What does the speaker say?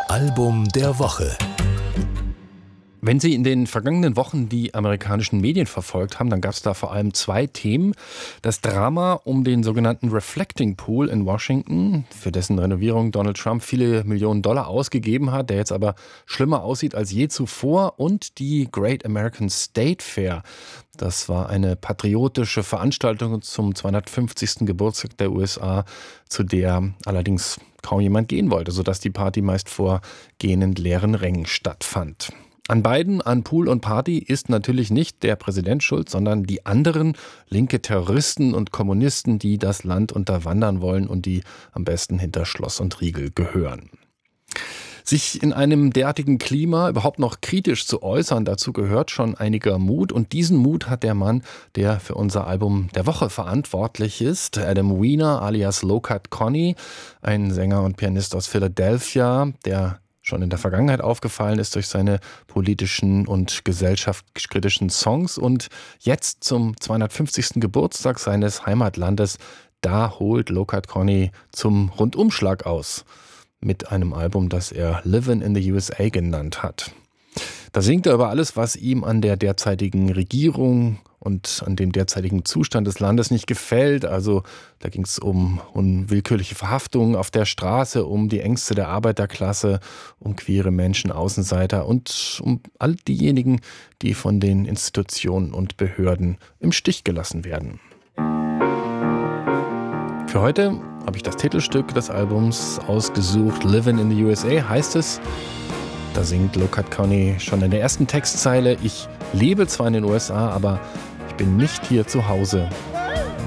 Album der Woche. Wenn Sie in den vergangenen Wochen die amerikanischen Medien verfolgt haben, dann gab es da vor allem zwei Themen. Das Drama um den sogenannten Reflecting Pool in Washington, für dessen Renovierung Donald Trump viele Millionen Dollar ausgegeben hat, der jetzt aber schlimmer aussieht als je zuvor. Und die Great American State Fair. Das war eine patriotische Veranstaltung zum 250. Geburtstag der USA, zu der allerdings kaum jemand gehen wollte, sodass die Party meist vor gähnend leeren Rängen stattfand. An beiden, an Pool und Party, ist natürlich nicht der Präsident schuld, sondern die anderen linke Terroristen und Kommunisten, die das Land unterwandern wollen und die am besten hinter Schloss und Riegel gehören. Sich in einem derartigen Klima überhaupt noch kritisch zu äußern, dazu gehört schon einiger Mut. Und diesen Mut hat der Mann, der für unser Album der Woche verantwortlich ist, Adam Weiner alias Low Cut Connie, ein Sänger und Pianist aus Philadelphia, der schon in der Vergangenheit aufgefallen ist durch seine politischen und gesellschaftskritischen Songs. Und jetzt zum 250. Geburtstag seines Heimatlandes, da holt Low Cut Connie zum Rundumschlag aus. Mit einem Album, das er Livin' in the USA genannt hat. Da singt er über alles, was ihm an der derzeitigen Regierung und an dem derzeitigen Zustand des Landes nicht gefällt. Also da ging es um unwillkürliche Verhaftungen auf der Straße, um die Ängste der Arbeiterklasse, um queere Menschen, Außenseiter und um all diejenigen, die von den Institutionen und Behörden im Stich gelassen werden. Für heute habe ich das Titelstück des Albums ausgesucht. Livin' in the USA heißt es. Da singt Low Cut Connie schon in der ersten Textzeile: Ich lebe zwar in den USA, aber ich bin nicht hier zu Hause.